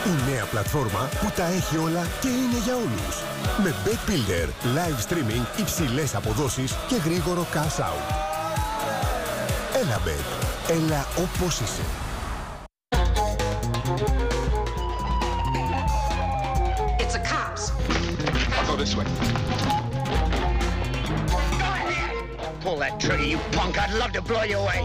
Η νέα πλατφόρμα που τα έχει όλα και είναι για όλους. Με Bet Builder, live streaming, υψηλές αποδόσεις και γρήγορο cash out. Έλα Bet. Έλα όπως είσαι. It's the cops. I'll go this way. Go ahead. Pull that trigger, you punk. I'd love to blow you away.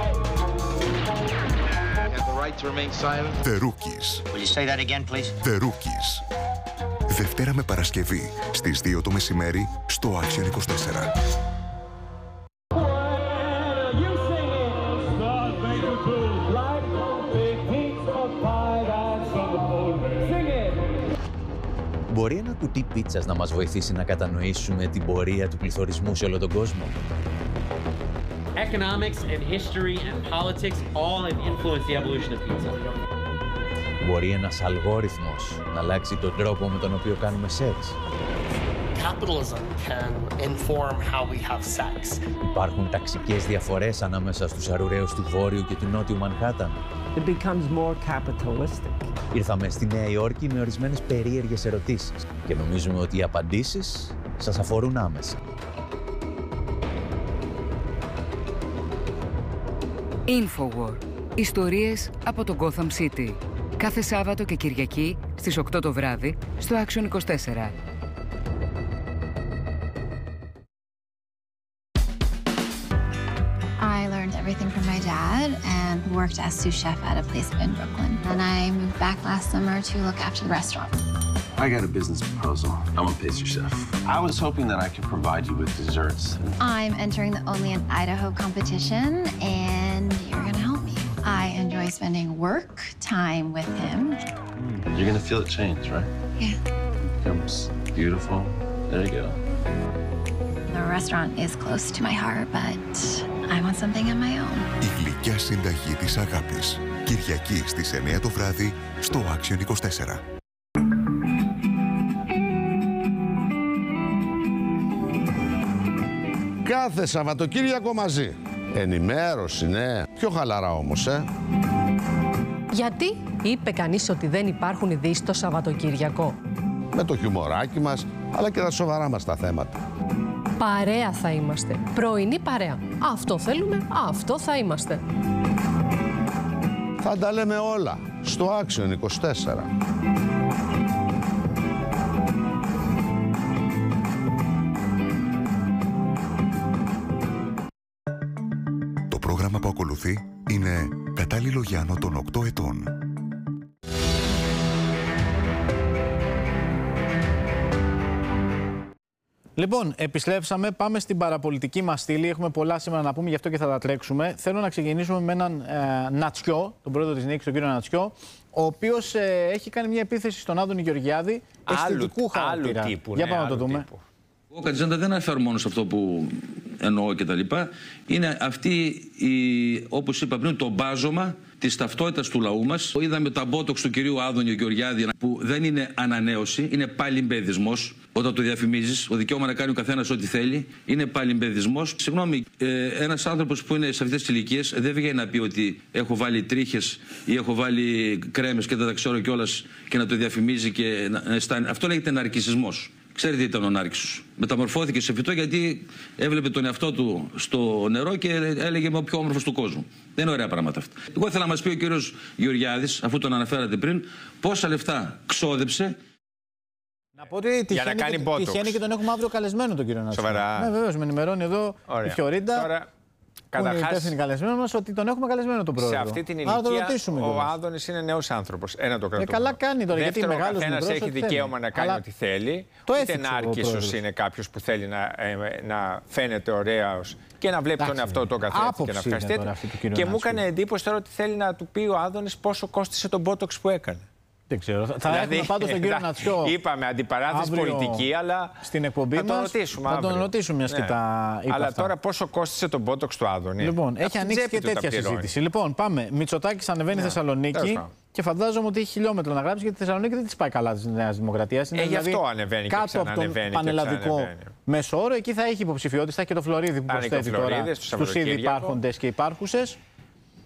You have the right to remain silent. The Rookies. Will you say that again, please? The Rookies. Δευτέρα με Παρασκευή στις 2 το μεσημέρι στο Action 24. Μπορεί ένα κουτί πίτσας να μας βοηθήσει να κατανοήσουμε την πορεία του πληθωρισμού σε όλο τον κόσμο? Economics and history and politics all have influenced the evolution of pizza. Μπορεί ένας αλγόριθμος να αλλάξει τον τρόπο με τον οποίο κάνουμε σεξ? Capitalism can inform how we have sex. Υπάρχουν ταξικές διαφορές ανάμεσα στους αρουραίους του Βόρειου και του Νότιου Μανχάταν? It becomes more capitalistic. Ήρθαμε στη Νέα Υόρκη με ορισμένες περίεργες ερωτήσεις και νομίζουμε ότι οι απαντήσεις σας αφορούν άμεσα. Infowar. Ιστορίες από το Gotham City. Κάθε Σάββατο και Κυριακή στις 8 το βράδυ στο Action 24. I learned everything from my dad and worked as sous chef at a place in Brooklyn. Then I moved back last summer to look after the restaurant. I got a business proposal. I'm a pastry chef. I was hoping that I could provide you with desserts. I'm entering the Only in Idaho competition, and you're gonna help me. I enjoy spending work time with him. You're gonna feel it change, right? Yeah. It becomes beautiful. There you go. The restaurant is close to my heart, but I want something of my own. Η γλυκιά συνταγή της αγάπης. Κυριακή στις 9 το βράδυ στο Action 24. Κάθε Σαββατοκύριακο μαζί. Ενημέρωση, ναι. Πιο χαλαρά όμως, Γιατί είπε κανείς ότι δεν υπάρχουν ειδήσεις το Σαββατοκύριακο? Με το χιουμοράκι μας, αλλά και τα σοβαρά μας τα θέματα. Παρέα θα είμαστε. Πρωινή παρέα. Αυτό θέλουμε, αυτό θα είμαστε. Θα τα λέμε όλα στο Action 24. Το πρόγραμμα που ακολουθεί είναι κατάλληλο για άνω των 8 ετών. Λοιπόν, επιστρέψαμε. Πάμε στην παραπολιτική μας στήλη. Έχουμε πολλά σήμερα να πούμε, γι' αυτό και θα τα τρέξουμε. Θέλω να ξεκινήσουμε με έναν Νατσιό, τον πρόεδρο της Νίκης, τον κύριο Νατσιό, ο οποίος έχει κάνει μια επίθεση στον Άδωνη Γεωργιάδη αισθητικού χαρακτήρα. Για πάμε να το δούμε. Εγώ Κατζάντα δεν αναφέρω μόνο σε αυτό που εννοώ και τα λοιπά. Είναι αυτή, όπως είπα πριν, το μπάζωμα της ταυτότητας του λαού μας. Είδαμε τα μπότοξ του κυρίου Άδωνη Γεωργιάδη που δεν είναι ανανέωση, είναι παλιμπεδισμός. Όταν το διαφημίζεις, ο δικαίωμα να κάνει ο καθένας ό,τι θέλει, είναι παλιμπεδισμός. Συγγνώμη, ένας άνθρωπος που είναι σε αυτές τις ηλικίες δεν βγαίνει να πει ότι έχω βάλει τρίχες ή έχω βάλει κρέμες και δεν τα ξέρω κιόλας και να το διαφημίζει και να αισθάνει. Αυτό λέγεται ναρκισσισμός. Ξέρετε τι ήταν ο Νάρκισσος? Μεταμορφώθηκε σε φυτό γιατί έβλεπε τον εαυτό του στο νερό και έλεγε είμαι ο πιο όμορφος του κόσμου. Δεν είναι ωραία πράγματα αυτά. Εγώ ήθελα να μας πει ο κύριος Γεωργιάδης, αφού τον αναφέρατε πριν, πόσα λεφτά ξόδεψε. Να πω ότι τυχαίνει και τον έχουμε αύριο καλεσμένο τον κύριο Νατσιό. Σοβαρά. Ναι, βεβαίως, με ενημερώνει εδώ η Φιωρίντα. Τώρα, που είναι υπεύθυνη καλεσμένο μας, ότι τον έχουμε καλεσμένο τον πρόεδρο. Σε αυτή την ηλικία ο Άδωνης είναι νέος άνθρωπος. Ένα το κρατούμε. Καλά κάνει τώρα. Δεύτερο, ο καθένας έχει δικαίωμα να κάνει ό,τι θέλει. Ούτε νάρκισσος είναι κάποιος που θέλει να φαίνεται ωραίος και να βλέπει τον εαυτό του καθένα και να ευχαριστεί. Και μου έκανε εντύπωση τώρα ότι θέλει να του πει ο Άδωνης πόσο κόστισε τον μπότοξ που έκανε. Δεν ξέρω. Θα έχουμε πάντως τον κύριο Νατσιό. Είπαμε αντιπαράθεση πολιτική, αλλά στην εκπομπή μας θα τον ρωτήσουμε μιας και τα είπα. Αλλά τώρα πόσο κόστισε τον μπότοξ του Άδωνη? Λοιπόν, έχει ανοίξει και τέτοια συζήτηση. Λοιπόν, πάμε. Μητσοτάκης ανεβαίνει στη Θεσσαλονίκη και φαντάζομαι ότι έχει χιλιόμετρο να γράψει γιατί η Θεσσαλονίκη δεν της πάει καλά της Νέας Δημοκρατίας. Γι' αυτό ανεβαίνει και κάτω από τον πανελλαδικό μέσο όρο. Εκεί θα έχει υποψηφιότητες. Θα έχει και το Φλωρίδη που προσθέτει τώρα στους ήδη υπάρχοντες και υπάρχουσες.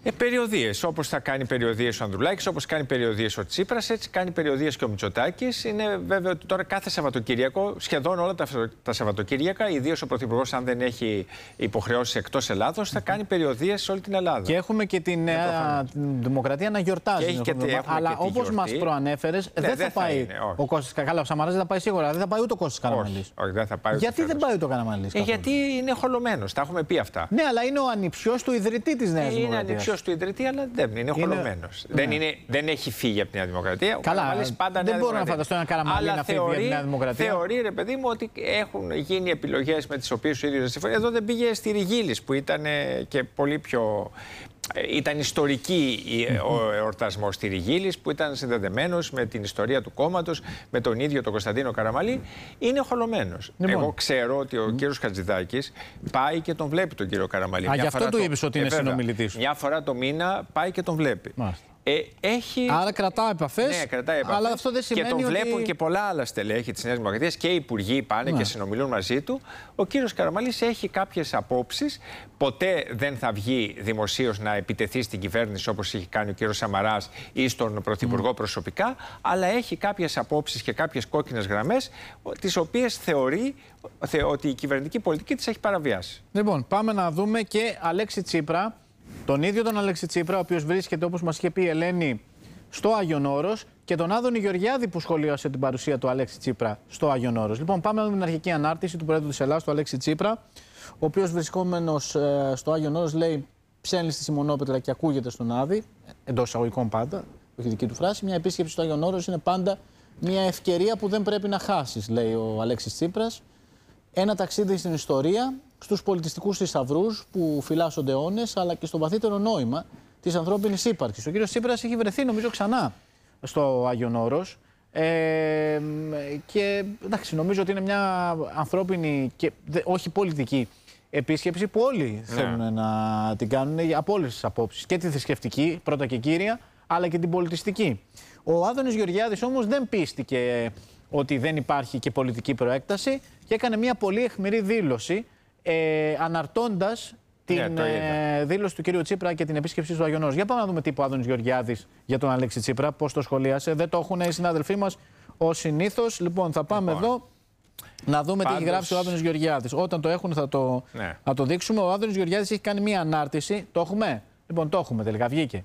Περιοδίες. Όπως θα κάνει περιοδίες ο Ανδρουλάκης, όπως κάνει περιοδίες ο Τσίπρας, έτσι κάνει περιοδίες και ο Μητσοτάκης. Είναι βέβαιο ότι τώρα κάθε Σαββατοκύριακο, σχεδόν όλα τα Σαββατοκύριακα, ιδίως ο Πρωθυπουργός, αν δεν έχει υποχρεώσεις εκτός Ελλάδος, θα κάνει περιοδίες σε όλη την Ελλάδα. Και έχουμε και τη Νέα Δημοκρατία να γιορτάζει. Αλλά όπως μας προανέφερες, δεν θα πάει ο Κώστας. Καλά, ο Σαμαράς δεν θα πάει σίγουρα, δεν θα πάει ούτε ο Κώστας Καραμανλής. Όχι, δεν θα πάει. Γιατί δεν πάει ούτε ο Καραμανλής? Γιατί είναι χολωμένος, τα έχουμε πει αυτά. Ναι, αλλά είναι ο ανιψιός του ιδρυτή της Νέας Δημοκρατίας. Είναι ανιψιός του ιδρυτή, αλλά δεν είναι χολωμένος. Δεν έχει φύγει από τη Νέα Δημοκρατία. Καλά, δεν μπορώ να φανταστώ ένα Καραμανλή να φύγει από τη Νέα Δημοκρατία. Θεωρεί, ρε παιδί μου, ότι έχουν γίνει επιλογές με τις οποίες ο ίδιος δεν συμφωνεί. Εδώ δεν πήγε στη Ριγίλης, που ήταν και πολύ πιο. Ήταν ιστορική ο εορτασμός στη Ριγίλης, που ήταν συνδεδεμένος με την ιστορία του κόμματος, με τον ίδιο τον Κωνσταντίνο Καραμανλή. Είναι χολωμένος. Εγώ ξέρω ότι ο κύριος Χατζηδάκης πάει και τον βλέπει τον κύριο Καραμανλή. Γι' αυτό του είπες ότι είναι συνομιλητής. Μια φορά το μήνα πάει και τον βλέπει. Άρα κρατάει επαφές. Ναι, κρατάει επαφές. Αλλά αυτό δεν σημαίνει και τον βλέπουν και πολλά άλλα στελέχη της Νέας Δημοκρατίας και οι υπουργοί πάνε και συνομιλούν μαζί του. Ο κύριος Καραμανλής έχει κάποιες απόψεις. Ποτέ δεν θα βγει δημοσίως να επιτεθεί στην κυβέρνηση όπως έχει κάνει ο κύριος Σαμαράς ή στον Πρωθυπουργό προσωπικά. Αλλά έχει κάποιες απόψεις και κάποιες κόκκινες γραμμές, τις οποίες θεωρεί ότι η κυβερνητική πολιτική της έχει παραβιάσει. Λοιπόν, πάμε να δούμε και Αλέξη Τσίπρα. Τον ίδιο τον Αλέξη Τσίπρα, ο οποίος βρίσκεται, όπως μας είχε πει η Ελένη, στο Άγιον Όρος, και τον Άδωνη Γεωργιάδη, που σχολίασε την παρουσία του Αλέξη Τσίπρα στο Άγιον Όρος. Λοιπόν, πάμε να δούμε την αρχική ανάρτηση του Προέδρου της Ελλάδας, του Αλέξη Τσίπρα, ο οποίος βρισκόμενος στο Άγιον Όρος λέει: ψέλνει στη Σιμονόπετρα και ακούγεται στον Άδη, εντός εισαγωγικών πάντα, όχι δική του φράση. Μια επίσκεψη στο Άγιον Όρος είναι πάντα μια ευκαιρία που δεν πρέπει να χάσεις, λέει ο Αλέξης Τσίπρας. Ένα ταξίδι στην ιστορία, στους πολιτιστικούς θησαυρούς που φυλάσσονται αιώνες, αλλά και στο βαθύτερο νόημα της ανθρώπινης ύπαρξης. Ο κύριος Τσίπρας έχει βρεθεί, νομίζω, ξανά στο Άγιον Όρος. Και εντάξει, νομίζω ότι είναι μια ανθρώπινη και όχι πολιτική επίσκεψη που όλοι θέλουν να την κάνουν από όλες τις απόψεις. Και τη θρησκευτική, πρώτα και κύρια, αλλά και την πολιτιστική. Ο Άδωνης Γεωργιάδης όμως δεν πίστηκε ότι δεν υπάρχει και πολιτική προέκταση και έκανε μια πολύ αιχμηρή δήλωση, αναρτώντας την δήλωση του κυρίου Τσίπρα και την επίσκεψη του Άγιον Όρος. Για πάμε να δούμε τι είπε ο Άδωνης Γεωργιάδης για τον Αλέξη Τσίπρα, πώς το σχολίασε. Δεν το έχουν οι συνάδελφοί μας ως συνήθως. Λοιπόν, θα πάμε εδώ να δούμε τι έχει γράψει ο Άδωνης Γεωργιάδης. Όταν το έχουν θα το δείξουμε. Ο Άδωνης Γεωργιάδης έχει κάνει μια ανάρτηση. Το έχουμε? Λοιπόν, το έχουμε τελικά, βγήκε.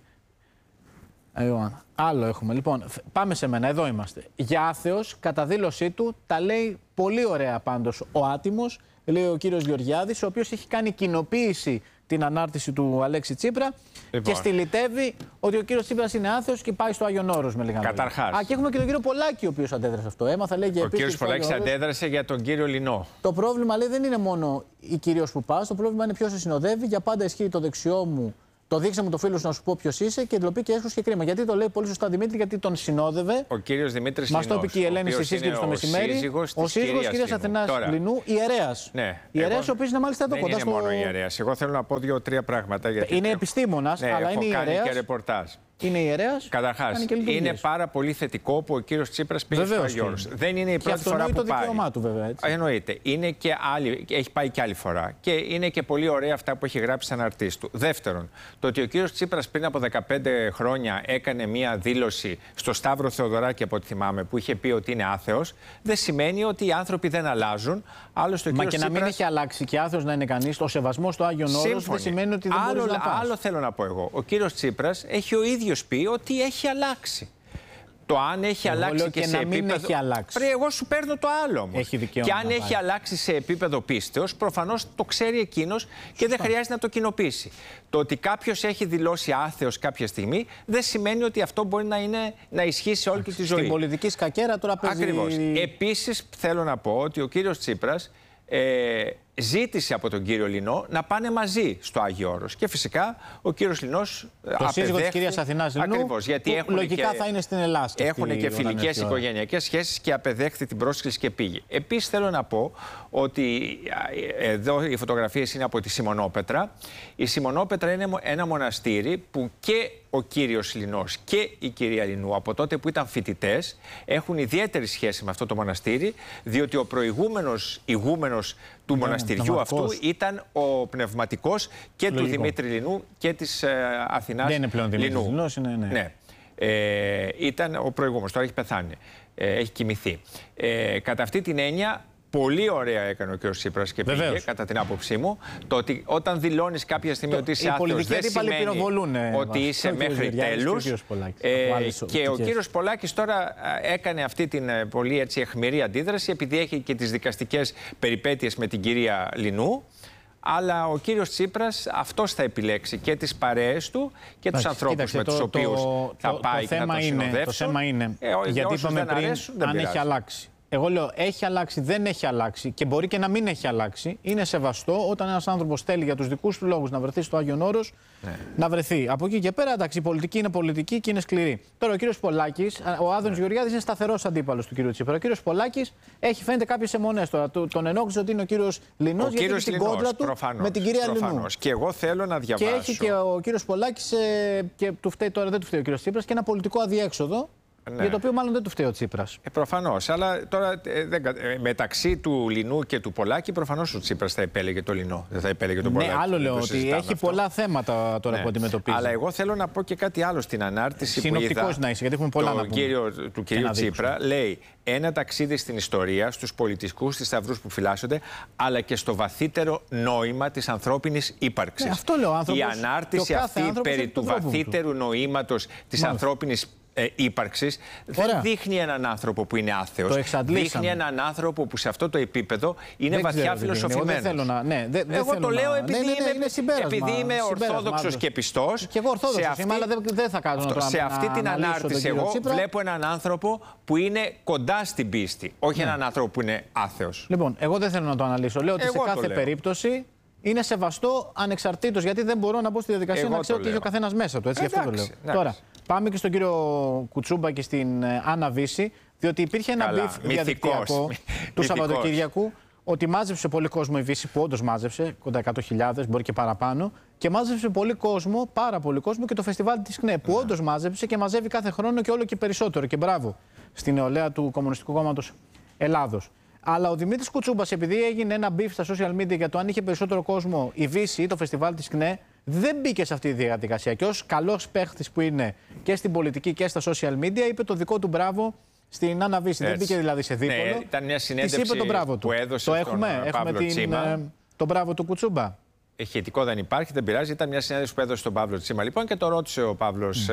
Άλλο έχουμε. Λοιπόν, πάμε σε μένα, εδώ είμαστε. Για άθεος, κατά δήλωσή του, τα λέει πολύ ωραία πάντως ο άτιμος, λέει ο κύριος Γεωργιάδης, ο οποίος έχει κάνει κοινοποίηση την ανάρτηση του Αλέξη Τσίπρα και στυλιτεύει ότι ο κύριος Τσίπρας είναι άθεος και πάει στο Άγιον Όρος με λίγα λόγια. Καταρχάς. Και έχουμε και τον κύριο Πολάκη, ο οποίος αντέδρασε αυτό. Έμαθα, λέει, ο κύριος Πολάκης αντέδρασε για τον κύριο Λινό. Το πρόβλημα, λέει, δεν είναι μόνο η κυρίως που πας, το πρόβλημα είναι ποιος σε συνοδεύει. Για πάντα ισχύει το δεξιό μου. Το δείξε μου το φίλο σου να σου πω ποιος είσαι και ντροπή και έσχος και κρίμα. Γιατί το λέει πολύ σωστά Δημήτρη, γιατί τον συνόδευε. Ο κύριος Δημήτρης Λινός. Μας το είπε και η Ελένη στη σύσκεψη το μεσημέρι. Ο σύζυγος κυρίας Αθηνάς Λινού, ιερέας. Ναι. Ιερέας, ο οποίος είναι μάλιστα εδώ κοντά στο. Δεν είναι μόνο ιερέας. Εγώ θέλω να πω 2-3 πράγματα. Γιατί είναι επιστήμονας, αλλά είναι ιερέας. Κάνει και ρεπορτάζ. Είναι ιερέας. Καταρχάς, είναι πάρα πολύ θετικό που ο κύριος Τσίπρας πήγε στο Άγιον Όρος. Δεν είναι η πρώτη φορά που πάει. Το δικαίωμά του, βέβαια. Έτσι. Εννοείται. Είναι και άλλη, έχει πάει και άλλη φορά. Και είναι και πολύ ωραία αυτά που έχει γράψει στις αναρτήσεις του. Δεύτερον, το ότι ο κύριος Τσίπρας πριν από 15 χρόνια έκανε μία δήλωση στο Σταύρο Θεοδωράκη, από ό,τι θυμάμαι, που είχε πει ότι είναι άθεος, δεν σημαίνει ότι οι άνθρωποι δεν αλλάζουν. Άλλωστε, ο κύριος Τσίπρας... να μην έχει αλλάξει και άθεος να είναι κανείς, ο σεβασμός στο Άγιον Όρος δεν σημαίνει ότι δεν μπορείς να πας. Άλλο θέλω να πω εγώ. Ο κύριος Τσίπρας έχει ο ίδιος πει ότι έχει αλλάξει. Το αν έχει αλλάξει και σε επίπεδο. Έχει αλλάξει. Εγώ σου παίρνω το άλλο όμως. Και αν έχει αλλάξει σε επίπεδο πίστεως, προφανώς το ξέρει εκείνος και δεν χρειάζεται να το κοινοποιήσει. Το ότι κάποιος έχει δηλώσει άθεος κάποια στιγμή δεν σημαίνει ότι αυτό μπορεί να ισχύει σε όλη του τη ζωή. Στην πολιτική σκακέρα τώρα παίζει. Ακριβώς. Επίσης, θέλω να πω ότι ο κύριος Τσίπρας ζήτησε από τον κύριο Λινό να πάνε μαζί στο Άγιο Όρος. Και φυσικά ο κύριος Λινός το σύζυγο της κυρίας Αθηνάς Λινού, ακριβώς, γιατί λογικά θα είναι στην Ελλάδα. Έχουν και φιλικές οικογενειακές σχέσεις και απεδέχθη την πρόσκληση και πήγε. Επίσης θέλω να πω ότι εδώ οι φωτογραφίες είναι από τη Σιμονόπετρα. Η Σιμονόπετρα είναι ένα μοναστήρι που και ο κύριος Λινός και η κυρία Λινού από τότε που ήταν φοιτητές έχουν ιδιαίτερη σχέση με αυτό το μοναστήρι, διότι ο προηγούμενος ηγούμενος του μοναστηριού αυτού ήταν ο πνευματικός και του Δημήτρη Λινού και της Αθηνάς Λινού. Δεν είναι πλέον Δημήτρης Λινός, ναι. Ήταν ο προηγούμενος, τώρα έχει πεθάνει, έχει κοιμηθεί. Κατά αυτή την έννοια, πολύ ωραία έκανε ο κ. Τσίπρας και πήγε, κατά την άποψή μου, το ότι όταν δηλώνεις κάποια στιγμή ότι είσαι άθεος δεν σημαίνει ότι είσαι μέχρι τέλους. Και ο κύριος Πολάκης τώρα έκανε αυτή την πολύ έτσι αιχμηρή αντίδραση, επειδή έχει και τις δικαστικές περιπέτειες με την κυρία Λινού. Αλλά ο κύριος Τσίπρας αυτός θα επιλέξει και τις παρέες του και τους ανθρώπους με τους οποίους θα πάει και θα τον συνοδεύσουν. Το θέμα είναι, γιατί είπαμε πριν, αν έχει αλλάξει. Εγώ λέω, έχει αλλάξει, δεν έχει αλλάξει και μπορεί και να μην έχει αλλάξει. Είναι σεβαστό όταν ένας άνθρωπος θέλει για τους δικούς του λόγους να βρεθεί στο Άγιον Όρος, να βρεθεί. Από εκεί και πέρα, εντάξει, η πολιτική είναι πολιτική και είναι σκληρή. Τώρα ο κύριος Πολάκης, ο Άδωνης Γεωργιάδης είναι σταθερός αντίπαλος του κύριου Τσίπρα. Ο κύριος Πολάκης έχει φαίνεται κάποιες αιμονές τώρα. Τον ενόχλησε ότι είναι ο κύριος Λινός, γιατί έχει την κόντρα του με την κυρία Λινού. Και εγώ θέλω να διαβάσω. Και έχει και ο κύριος Πολάκης, και του φταίει τώρα, δεν του φταίει ο κύριος Τσίπρας, και ένα πολιτικό αδιέξοδο. Ναι. Για το οποίο μάλλον δεν του φταίει ο Τσίπρας. Προφανώς. Αλλά τώρα μεταξύ του Λινού και του Πολάκη, προφανώς ο Τσίπρας θα επέλεγε το Λινό. Δεν θα επέλεγε τον Πολάκη. Ναι, άλλο λέω ότι έχει πολλά θέματα τώρα που αντιμετωπίζει. Αλλά εγώ θέλω να πω και κάτι άλλο στην ανάρτηση που είδα. Να είσαι, γιατί έχουμε πολλά να πούμε. Του κυρίου Τσίπρα λέει ένα ταξίδι στην ιστορία, στους πολιτικούς θησαυρούς που φυλάσσονται, αλλά και στο βαθύτερο νόημα της ανθρώπινης ύπαρξης. Ναι, αυτό λέω, η ανάρτηση αυτή περί του βαθύτερου νοήματος της ανθρώπινης ύπαρξης δεν δείχνει έναν άνθρωπο που είναι άθεος. Δείχνει έναν άνθρωπο που σε αυτό το επίπεδο είναι βαθιά φιλοσοφημένος. Εγώ το λέω επειδή είμαι ορθόδοξος και πιστός. Και εγώ ορθόδοξος είμαι, αλλά δεν θα κάνω τώρα. Σε αυτή την ανάρτηση εγώ βλέπω έναν άνθρωπο που είναι κοντά στην πίστη, όχι έναν άνθρωπο που είναι άθεος. Λοιπόν, εγώ δεν θέλω να το αναλύσω. Λέω ότι σε κάθε περίπτωση είναι σεβαστό ανεξαρτήτως, γιατί δεν μπορώ να μπω στη διαδικασία να ξέρω τι έχει ο καθένας μέσα του. Έτσι, γι' αυτό το λέω. Τώρα, πάμε και στον κύριο Κουτσούμπα και στην Άννα Βύση, διότι υπήρχε ένα μπιφ διαδικτυακό του Σαββατοκύριακου, ότι μάζεψε πολύ κόσμο η Βύση, που όντως μάζεψε, κοντά 100.000, μπορεί και παραπάνω, και μάζεψε πολύ κόσμο, πάρα πολύ κόσμο, και το φεστιβάλ της ΚΝΕ, που όντως μάζεψε και μαζεύει κάθε χρόνο και όλο και περισσότερο. Και μπράβο στην νεολαία του Κομμουνιστικού Κόμματος Ελλάδος. Αλλά ο Δημήτρης Κουτσούμπας, επειδή έγινε ένα μπιφ στα social media για το αν είχε περισσότερο κόσμο η Βύση ή το φεστιβάλ της ΚΝΕ, δεν μπήκε σε αυτή τη διαδικασία. Και ως καλός παίχτης που είναι και στην πολιτική και στα social media, είπε το δικό του μπράβο στην Άννα Βύση. Δεν μπήκε δηλαδή σε δίπολο. Ναι, ήταν μια συνέντευξη που έδωσε το έχουμε το μπράβο του Κουτσούμπα. Ηχητικό δεν υπάρχει, δεν πειράζει. Ήταν μια συνέντευξη που έδωσε στον Παύλο Τσίμα. Λοιπόν, και το ρώτησε ο Παύλος,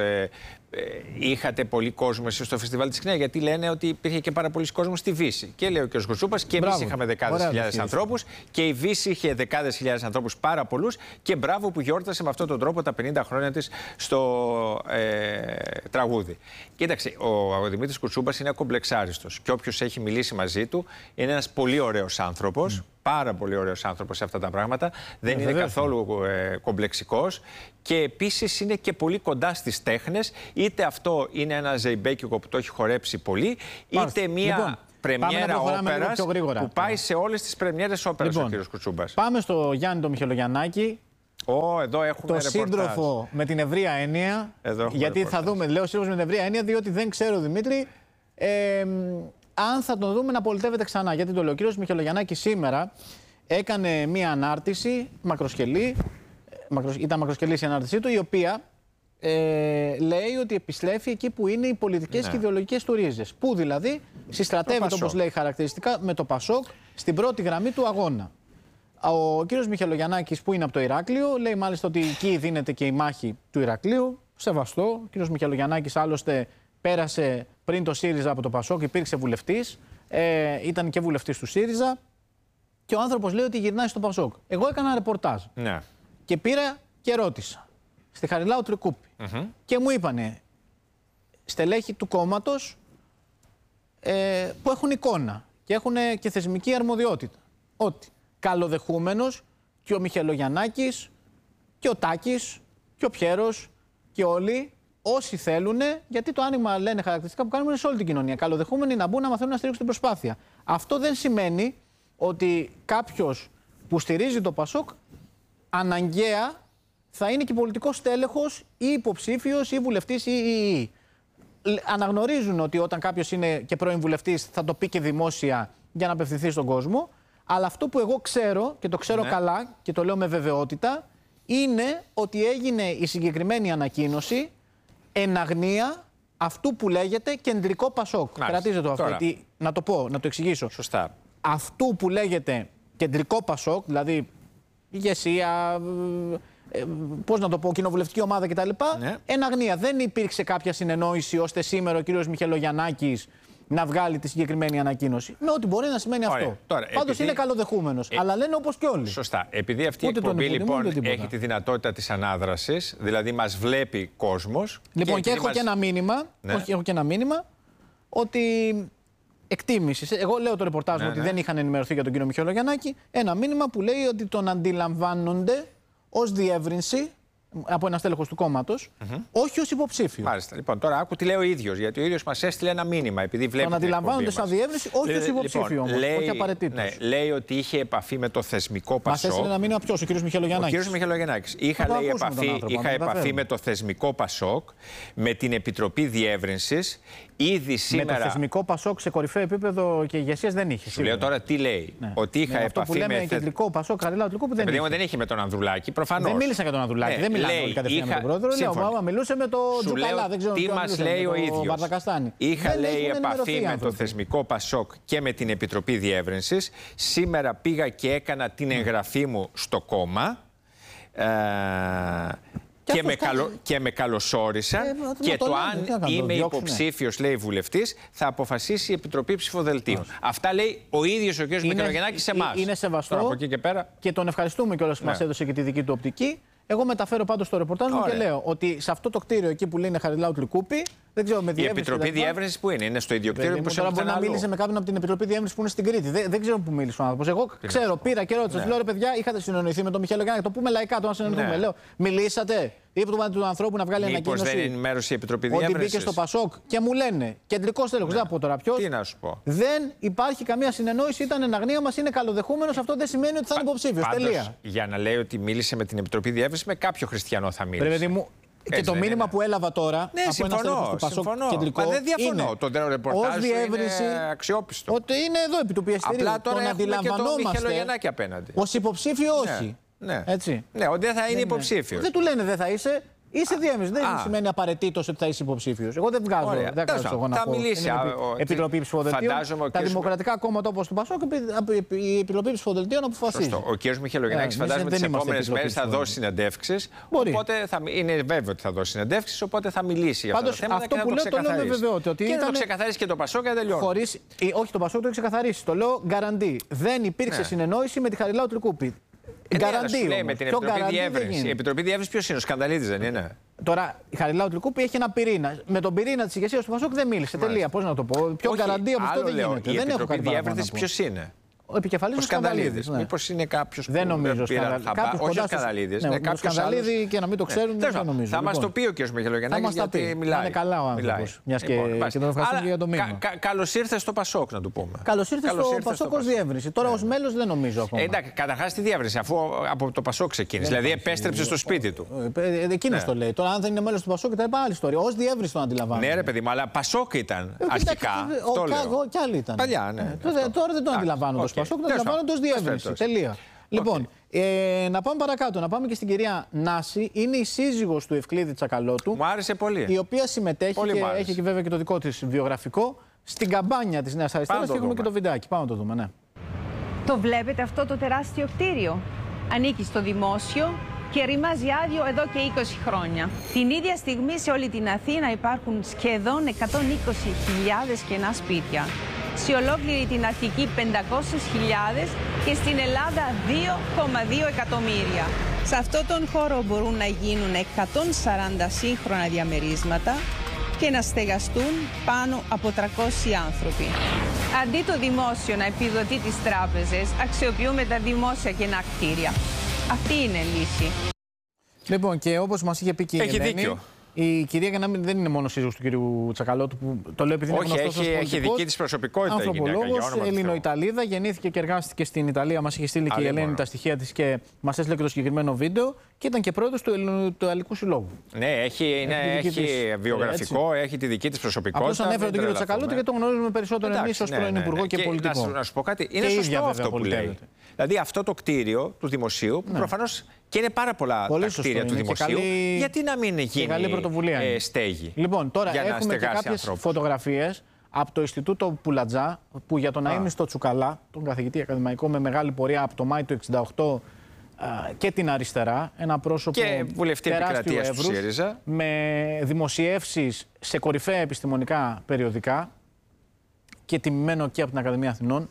είχατε πολύ κόσμο εσείς στο φεστιβάλ της ΚΝΕ? Γιατί λένε ότι υπήρχε και πάρα πολλοί κόσμο στη Βύση. Και λέει ο κ. Κουτσούμπας, και εμείς είχαμε δεκάδες χιλιάδες ανθρώπους, και η Βύση είχε δεκάδες χιλιάδες ανθρώπους, πάρα πολλούς. Και μπράβο που γιόρτασε με αυτόν τον τρόπο τα 50 χρόνια της στο τραγούδι. Κοίταξε, ο Δημήτρης Κουτσούμπας είναι ακομπλεξάριστος. Και όποιος έχει μιλήσει μαζί του είναι ένας πολύ ωραίος άνθρωπος. Πάρα πολύ ωραίος άνθρωπος σε αυτά τα πράγματα. Δεν είναι καθόλου κομπλεξικός. Και επίσης είναι και πολύ κοντά στις τέχνες. Είτε αυτό είναι ένα ζεϊμπέκικο που το έχει χορέψει πολύ, είτε μία πρεμιέρα όπερας που πάει σε όλες τις πρεμιέρες όπερας ο κ. Κουτσούμπας. Πάμε στο Γιάννη τον Μιχελογιαννάκη. Εδώ έχουμε το σύντροφο με την ευρεία έννοια. Γιατί θα δούμε, λέω σύντροφο με την ευρεία έννοια, διότι δεν ξέρω, Δημήτρη, αν θα τον δούμε να πολιτεύεται ξανά. Γιατί το λέω, ο κύριος Μιχελογιαννάκης σήμερα έκανε μία ανάρτηση μακροσκελή, ήταν μακροσκελής η ανάρτησή του, η οποία λέει ότι επιστρέφει εκεί που είναι οι πολιτικές και ιδεολογικές του ρίζες. Πού δηλαδή συστρατεύεται, όπως λέει χαρακτηριστικά, με το Πασόκ στην πρώτη γραμμή του αγώνα. Ο κύριος Μιχελογιαννάκης, που είναι από το Ηράκλειο, λέει μάλιστα ότι εκεί δίνεται και η μάχη του Ηρακλείου. Σεβαστό. Ο κύριος Μιχελογιαννάκης άλλωστε πέρασε πριν το ΣΥΡΙΖΑ από το Πασόκ, υπήρξε βουλευτής, ήταν και βουλευτής του ΣΥΡΙΖΑ, και ο άνθρωπος λέει ότι γυρνάει στο Πασόκ. Εγώ έκανα ρεπορτάζ και πήρα και ρώτησα στη Χαριλάου Τρικούπη και μου είπανε στελέχη του κόμματος που έχουν εικόνα και έχουν και θεσμική αρμοδιότητα, ότι καλοδεχούμενος και ο Μιχελογιαννάκης και ο Τάκης και ο Πιέρος και όλοι όσοι θέλουν, γιατί το άνοιγμα, λένε, χαρακτηριστικά που κάνουμε είναι σε όλη την κοινωνία. Καλοδεχούμενοι να μπουν να μαθαίνουν να στηρίξουν την προσπάθεια. Αυτό δεν σημαίνει ότι κάποιος που στηρίζει το Πασόκ αναγκαία θα είναι και πολιτικός τέλεχος ή υποψήφιος ή βουλευτής ή. Αναγνωρίζουν ότι όταν κάποιος είναι και πρώην βουλευτής θα το πει και δημόσια για να απευθυνθεί στον κόσμο, Αλλά αυτό που εγώ ξέρω και το ξέρω καλά και το λέω με βεβαιότητα είναι ότι έγινε η συγκεκριμένη ανακοίνωση εν αγνία αυτού που λέγεται κεντρικό Πασόκ. Κρατήστε το αυτό. Γιατί, να το πω, να το εξηγήσω. Σωστά. Αυτού που λέγεται κεντρικό Πασόκ, δηλαδή ηγεσία, πώς να το πω, κοινοβουλευτική ομάδα κτλ. Εν αγνία. Δεν υπήρξε κάποια συνεννόηση ώστε σήμερα ο κύριος Μιχελογιαννάκης να βγάλει τη συγκεκριμένη ανακοίνωση. Με ό,τι μπορεί να σημαίνει αυτό. Πάντως είναι καλοδεχούμενος. Αλλά λένε όπως και όλοι. Σωστά. Επειδή αυτή η εκπομπή λοιπόν έχει τη δυνατότητα της ανάδρασης, δηλαδή μας βλέπει κόσμος. Λοιπόν, και έχω και ένα μήνυμα. Όχι, έχω και ένα μήνυμα ότι εκτίμηση. Εγώ λέω το ρεπορτάζ μου ότι δεν είχαν ενημερωθεί για τον κύριο Μιχελογιαννάκη. Ένα μήνυμα που λέει ότι τον αντιλαμβάνονται ως διεύρυνση από ένα στέλεχος του κόμματος, όχι ως υποψήφιο. Μάλιστα. Λοιπόν, τώρα άκου τι λέει ο ίδιος, γιατί ο ίδιος μας έστειλε ένα μήνυμα. Επειδή βλέπει τον αντιλαμβάνονται σαν διεύρυνση, όχι ως υποψήφιο όμως, όχι απαραίτητος. Ναι, λέει ότι είχε επαφή με το θεσμικό Πασόκ. Μας έστειλε ένα μήνυμα ποιος, ο κύριος Μιχελογιαννάκης. Ο κύριος Μιχελογιαννάκης. Είχα επαφή με το θεσμικό Πασόκ, με την Επιτροπή Διεύρυνσης. Ήδη σήμερα. Με το θεσμικό Πασόκ σε κορυφαίο επίπεδο και ηγεσίας δεν είχε. Σου λέω τώρα τι λέει. Ότι είχα επαφή με. Κεντρικό Πασόκ, Χαριλάου Τλικούπη δεν είχε. Δεν είχε με τον Ανδρουλάκη, προφανώς. Δεν μίλησα για τον Ανδρουλάκη. Δεν μιλάμε όλοι κατευθείαν με τον πρόεδρο. Λέω, μιλούσε με τον Τζουκαλά. Δεν ξέρω τι μας λέει ο ίδιος. Είχα λέει επαφή με το θεσμικό Πασόκ και με την Επιτροπή Διεύρυνσης. Σήμερα πήγα και έκανα την εγγραφή μου στο κόμμα. Και με καλωσόρισαν και το αν είμαι υποψήφιος, λέει βουλευτής, θα αποφασίσει η Επιτροπή Ψηφοδελτίων. Αυτά λέει ο ίδιος ο κ. Μιχελογιαννάκης σε εμάς. Είναι σεβαστό και τον ευχαριστούμε κιόλας που μας έδωσε και τη δική του οπτική. Εγώ μεταφέρω πάντως το ρεπορτάζ μου και λέω ότι σε αυτό το κτίριο εκεί που λένε Χαριλάου Τλικούπη, δεν ξέρω με διεύρυνση. Η Επιτροπή Διεύρυνσης που είναι στο ίδιο κτίριο που τώρα μπορεί να μίλησε με κάποιον από την Επιτροπή Διεύρυνσης που είναι στην Κρήτη. Δεν ξέρω που μίλησε ο άνθρωπος. Εγώ ξέρω, πήρα και ρώτησα. Λέω ρε παιδιά, είχατε συνεννοηθεί με τον Μιχελογιαννάκη. Το πούμε λαϊκά, το να συνεννοηθούμε. Λέω, μιλήσατε. Είπε του ανθρώπου να βγάλει ανακοίνωση. Μήπως δεν ενημέρωσε η Επιτροπή Διεύρυνσης. Ότι μπήκε στο Πασόκ και μου λένε κεντρικός τέλεχος. Δεν θα πω τώρα ποιος. Τι να σου πω. Δεν υπάρχει καμία συνεννόηση. Ήταν εν αγνία μας, είναι καλοδεχούμενος. Αυτό δεν σημαίνει ότι θα είναι υποψήφιος. Τελεία. Για να λέει ότι μίλησε με την Επιτροπή Διεύρυνσης, με κάποιο χριστιανό θα μίλησε. Και το μήνυμα που έλαβα τώρα. Ναι, συμφωνώ. Μα δεν διαφωνώ. Το ρεπορτάζ είναι αξιόπιστο. Ότι είναι εδώ επί του πιεστηρίου. Απλά τώρα τον αντιλαμβανόμαστε ως υποψήφιο όχι. Ναι, έτσι. Ναι, ότι δεν θα είναι υποψήφιος. Δεν του λένε δεν θα είσαι. Είσαι διεύρυνση. Δεν σημαίνει απαιτήτως ότι θα είσαι υποψήφιος. Εγώ δεν βγάζω. Δεν βγάζω εγώ να πω. Μιλήσει. Επιτροπή Ψηφοδελτίων. Τα δημοκρατικά κόμματα όπως του Πασόκ, η Επιτροπή Ψηφοδελτίων αποφασίζει. Ο κ. Μιχελογιαννάκης φαντάζομαι τις επόμενες μέρες θα δώσει συνεντεύξεις. Οπότε είναι βέβαιο ότι θα δώσει συνεντεύξεις, οπότε θα μιλήσει για αυτά τα θέματα. Αυτό που λέω το λέω με βεβαιότητα. Και να το ξεκαθαρίσει και το Πασόκ και τελειώνει. Όχι, το Πασόκ το έχει ξεκαθαρίσει. Το λέω γκαραντί. Δεν υπήρξε συνεννόηση με τη Χαριλάου Τλικούπη. Λέει με την Επιτροπή Διεύρυνσης. Η Επιτροπή Διεύρυνσης ποιος είναι, ο Σκανδαλίδης δεν είναι. Τώρα η Χαριλάου Τλικούπη έχει ένα πυρήνα. Με τον πυρήνα της ηγεσίας του Πασόκ δεν μίλησε. Τελεία. Πώς να το πω. Πιο γκαραντί από αυτό δεν γίνεται. Η Επιτροπή Διεύρυνσης ποιος είναι. Ο επικεφαλής του Σκανδαλίδης. Μήπως είναι κάποιος που δεν νομίζω. Όχι ο Σκανδαλίδης. Ναι, ο Σκανδαλίδη και να μην το ξέρουν δεν νομίζω. Θα μας το πει ο κ. Μιχελογιαννάκης γιατί μιλάει. Είναι καλά ο άνθρωπος. Μιας και τον ευχαριστούμε για το μήνυμα. Καλώς ήρθε στο Πασόκ να του πούμε. Καλώς ήρθε στο Πασόκ ως διεύρυνση. Τώρα ως μέλος δεν νομίζω ακόμα. Εντάξει, καταρχάς τη διεύρυνση αφού από το Πασόκ ξεκίνησε. Δηλαδή επέστρεψε στο σπίτι του. Εκείνος το λέει. Τώρα αν δεν είναι μέλος του Πασόκ ήταν άλλη ιστορία. Ως διεύρυνση τον αντιλαμβάνομαι. Ναι, ρε παιδί μου, αλλά Πασόκ ήταν αρχικά. Κι άλλοι ήταν. Παλιά, ναι. Τώρα δεν τον αντιλαμβάνονται ως Πασόκ, τον αντιλαμβάνονται ως διεύρυνση. Τελεία. Λοιπόν, να πάμε παρακάτω. Να πάμε και στην κυρία Νάση. Είναι η σύζυγος του Ευκλήδη Τσακαλώτου. Μου άρεσε πολύ. Η οποία συμμετέχει και έχει και βέβαια και το δικό της βιογραφικό στην καμπάνια της Νέας Αριστεράς. Και έχουμε και το βιντεάκι. Πάμε να το δούμε, ναι. Το βλέπετε αυτό το τεράστιο κτίριο. Ανήκει στο δημόσιο και ρημάζει άδειο εδώ και 20 χρόνια. Την ίδια στιγμή σε όλη την Αθήνα υπάρχουν σχεδόν 120.000 κενά σπίτια. Σε ολόκληρη την Αττική 500.000 και στην Ελλάδα 2,2 εκατομμύρια. Σε αυτόν τον χώρο μπορούν να γίνουν 140 σύγχρονα διαμερίσματα και να στεγαστούν πάνω από 300 άνθρωποι. Αντί το δημόσιο να επιδοτεί τις τράπεζες, αξιοποιούμε τα δημόσια κενά κτίρια. Αυτή είναι η λύση. Λοιπόν, και όπως μας είχε πει και η Ελένη, Η κυρία Γεννάμη δεν είναι μόνο σύζυγος του κυρίου Τσακαλώτου, που το λέω επειδή είναι γνωστός ως πολιτικός. Έχει δική της προσωπικότητα. Ανθρωπολόγος, Ελληνοϊταλίδα, γεννήθηκε και εργάστηκε στην Ιταλία. Μας είχε στείλει και η Ελένη τα στοιχεία της και μας έστειλε και το συγκεκριμένο βίντεο. Και ήταν και πρόεδρος του Ελληνοϊταλικού Συλλόγου. Ναι, έχει βιογραφικό, έχει τη δική της προσωπικότητα. Απλώς ανέφερε τον κύριο Τσακαλώτου γιατί τον γνωρίζουμε περισσότερο εμείς ως πρώην Υπουργό και πολιτικό. Να σου πω κάτι, είναι σωστό αυτό που λέει. Δηλαδή αυτό το κτίριο του δημοσίου, που προφανώς και είναι πάρα πολλά τα κτίρια του δημοσίου, γιατί να μην γίνει στέγη. Λοιπόν, τώρα έχουμε και κάποιες φωτογραφίες από το Ινστιτούτο Πουλατζά, που για τον αείμνηστο Τσουκαλά, τον καθηγητή ακαδημαϊκό με μεγάλη πορεία από το Μάη του 1968 και την αριστερά, ένα πρόσωπο και βουλευτή επικρατείας του ΣΥΡΙΖΑ, με δημοσιεύσεις σε κορυφαία επιστημονικά περιοδικά και τιμημένο και από την Ακαδημία Αθηνών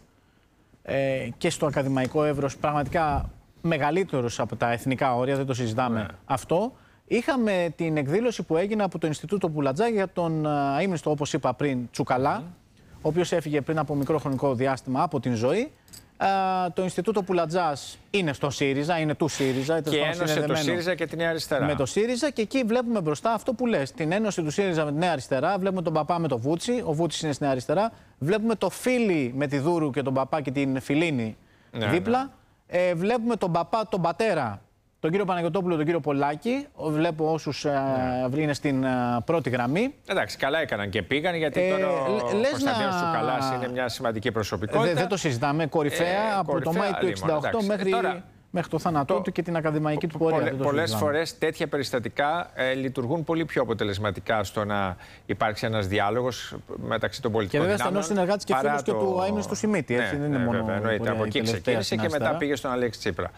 και στο ακαδημαϊκό εύρος, πραγματικά μεγαλύτερος από τα εθνικά όρια, δεν το συζητάμε αυτό. Είχαμε την εκδήλωση που έγινε από το Ινστιτούτο Πουλατζά για τον αείμνηστο, όπως είπα πριν, Τσουκαλά, ο οποίος έφυγε πριν από μικρό χρονικό διάστημα από την ζωή. Το Ινστιτούτο Πουλατζάς είναι στο ΣΥΡΙΖΑ, είναι του ΣΥΡΙΖΑ. Και ένωσε το ΣΥΡΙΖΑ και τη Νέα Αριστερά. Με το ΣΥΡΙΖΑ, και εκεί βλέπουμε μπροστά αυτό που λες. Την ένωση του ΣΥΡΙΖΑ με τη Νέα Αριστερά. Βλέπουμε τον παπά με το Βούτσι. Ο Βούτσις είναι στη Νέα Αριστερά. Βλέπουμε το Φίλι με τη Δούρου και τον παπά και την Φιλίνη δίπλα. Βλέπουμε τον παπά, τον πατέρα, τον κύριο Παναγιωτόπουλο, τον κύριο Πολάκη. Βλέπω όσους είναι στην πρώτη γραμμή. Εντάξει, καλά έκαναν και πήγαν, γιατί τώρα ο Κωνσταντίνος Τσουκαλάς είναι μια σημαντική προσωπικότητα. Δεν το συζητάμε. Κορυφαία από το Μάη του 1968 μέχρι το θάνατό του και την ακαδημαϊκή του πορεία. Πολλές φορές τέτοια περιστατικά λειτουργούν πολύ πιο αποτελεσματικά στο να υπάρξει ένας διάλογος μεταξύ των πολιτικών δυνάμεων. Και βέβαια στενός συνεργάτης και φίλος και του αείμνηστου Σιμίτη. Δεν είναι μόνο. Εννοείται. Από εκεί ξεκίνησε και μετά πήγε στον Αλέξη Τσίπρα.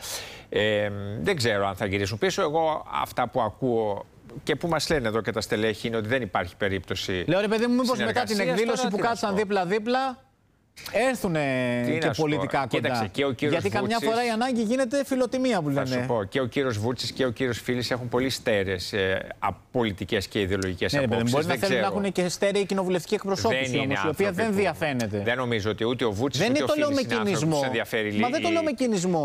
Δεν ξέρω αν θα γυρίσουν πίσω. Εγώ αυτά που ακούω και που μας λένε εδώ και τα στελέχη είναι ότι δεν υπάρχει περίπτωση. Λέω ρε παιδί μου, μήπως μετά την εκδήλωση που κάτσαν δίπλα-δίπλα έρθουν και πολιτικά κοντά. Γιατί καμιά φορά η ανάγκη γίνεται φιλοτιμία που λένε. Θα σου πω, και ο κύριος Βούτσις και ο κύριος Φίλης έχουν πολύ στέρεες πολιτικές και ιδεολογικές απόψεις. Μπορεί να θέλουν να έχουν και στέρεη κοινοβουλευτική εκπροσώπηση όμως, η οποία δεν διαφαίνεται. Δεν νομίζω ότι ούτε ο Βούτσις ούτε ο Φίλης είναι άνθρωποι που σε ενδιαφέρει λίγο. Μα δεν το λέω με κινησμό.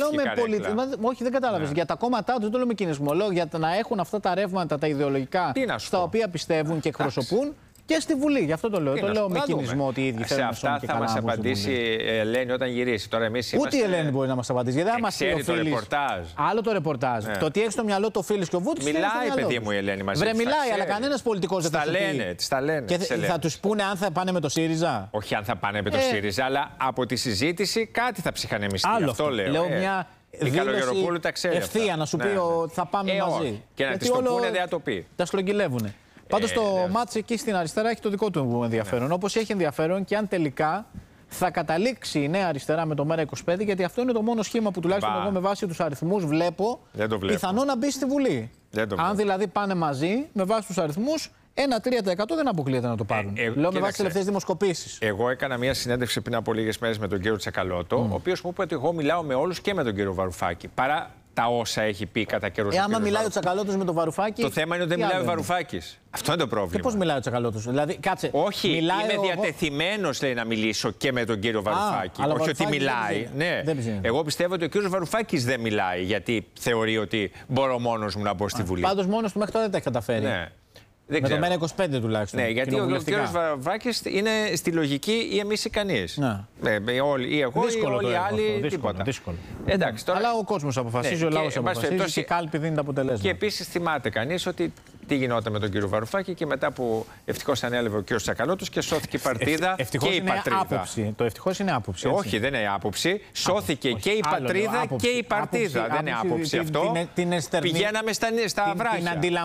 Όχι, δεν κατάλαβες. Για τα κόμματά του δεν το λέω με κινησμό. Λέω για να έχουν αυτά τα ρεύματα, τα ιδεολογικά, στα οποία πιστεύουν και εκπροσωπούν. Και στη Βουλή, γι' αυτό το λέω. Το λέω με κινησμό ότι οι ίδιοι θέλουν να σε αυτά θα μας απαντήσει η Ελένη όταν γυρίσει. Τώρα εμείς είμαστε... Ούτε η Ελένη μπορεί να μας απαντήσει. Γιατί δεν μας ξέρει το ρεπορτάζ. Άλλο το ρεπορτάζ. Το ότι έχει στο μυαλό το Φίλης και ο Βούτσις. Μιλάει, παιδί μου, η Ελένη μαζί. Βρε, μιλάει, αλλά κανένας πολιτικός δεν θα σου πει. Τα λένε. Και θα τους πούνε αν θα πάνε με το ΣΥΡΙΖΑ. Όχι αν θα πάνε με το ΣΥΡΙΖΑ, αλλά από τη συζήτηση κάτι θα ψυχανεμιστεί. Αυτό λέω. Η Καλογεροπούλου τα ξέρει. Ευθεία να σου πει ότι θα πάμε μαζί. Και να τη το πούνε, δεν θα το πει. Τα στρογγυλεύουνε. Πάντως το μάτς εκεί στην αριστερά έχει το δικό του ενδιαφέρον. Όπως έχει ενδιαφέρον και αν τελικά θα καταλήξει η Νέα Αριστερά με το ΜέΡΑ25, γιατί αυτό είναι το μόνο σχήμα που τουλάχιστον εγώ με βάση τους αριθμούς βλέπω πιθανό να μπει στη Βουλή. Αν δηλαδή πάνε μαζί με βάση τους αριθμούς, 1-3% δεν αποκλείεται να το πάρουν. Λέω με βάση τις τελευταίες δημοσκοπήσεις. Εγώ έκανα μια συνέντευξη πριν από λίγες μέρες με τον κύριο Τσακαλώτο, ο οποίος μου είπε ότι εγώ μιλάω με όλους και με τον κύριο Βαρουφάκη. Παρά τα όσα έχει πει κατά καιρούς. Άμα μιλάει ο Τσακαλώτος με τον Βαρουφάκη. Το θέμα είναι ότι δεν μιλάει ο Βαρουφάκης. Αυτό είναι το πρόβλημα. Και πώς μιλάει ο Τσακαλώτος, δηλαδή, κάτσε. Όχι, είμαι διατεθειμένος, λέει, να μιλήσω και με τον κύριο Βαρουφάκη. Όχι ότι μιλάει. Ναι. Εγώ πιστεύω ότι ο κύριος Βαρουφάκης δεν μιλάει, γιατί θεωρεί ότι μπορώ μόνος μου να μπω στη Βουλή. Πάντως μόνος του μέχρι τώρα δεν τα έχει καταφέρει. Ναι. Με το ΜέΡΑ25 τουλάχιστον. Ναι, γιατί ο κύριος Βαρουφάκης είναι στη λογική ή εμείς ή κανείς. Ναι. Ή εγώ ή όλοι οι άλλοι. Τίποτα. Εντάξει, τώρα... Αλλά ο κόσμος αποφασίζει, ο λαός αποφασίζει και η κάλπη δίνει τα αποτελέσματα. Και επίσης θυμάται κανείς ότι τι γινόταν με τον κύριο Βαρουφάκη και μετά που ευτυχώς ανέλαβε ο κύριος Τσακαλώτος και σώθηκε η παρτίδα και η πατρίδα. Το ευτυχώς είναι άποψη. Όχι, δεν είναι άποψη. Σώθηκε και η πατρίδα και η παρτίδα. Δεν είναι άποψη αυτό. Πηγαίναμε στα βράχια.